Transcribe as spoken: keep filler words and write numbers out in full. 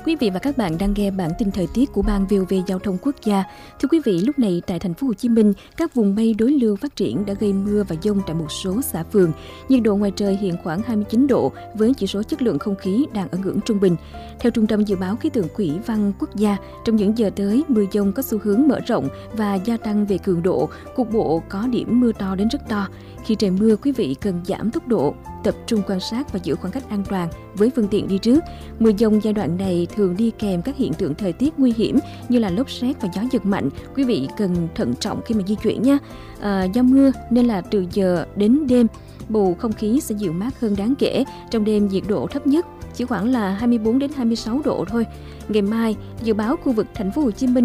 Quý vị và các bạn đang nghe bản tin thời tiết của Ban vê o vê Giao thông Quốc gia. Thưa quý vị, lúc này tại thành phố Hồ Chí Minh, các vùng mây đối lưu phát triển đã gây mưa và dông tại một số xã phường. Nhiệt độ ngoài trời hiện khoảng hai mươi chín độ với chỉ số chất lượng không khí đang ở ngưỡng trung bình. Theo Trung tâm Dự báo Khí tượng Thủy văn Quốc gia, trong những giờ tới, mưa dông có xu hướng mở rộng và gia tăng về cường độ, cục bộ có điểm mưa to đến rất to. Khi trời mưa, quý vị cần giảm tốc độ, tập trung quan sát và giữ khoảng cách an toàn với phương tiện đi trước. Mưa dông giai đoạn này thường đi kèm các hiện tượng thời tiết nguy hiểm như là lốc sét và gió giật mạnh. Quý vị cần thận trọng khi mà di chuyển nha. À, do mưa nên là từ giờ đến đêm, bầu không khí sẽ dịu mát hơn đáng kể. Trong đêm nhiệt độ thấp nhất chỉ khoảng là hai mươi bốn đến hai mươi sáu độ thôi. Ngày mai, dự báo khu vực thành phố Hồ Chí Minh